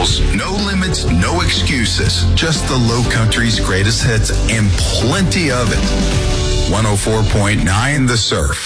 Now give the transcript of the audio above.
rules, no limits, no excuses. Just the Low Country's greatest hits and plenty of it. 104.9 The Surf.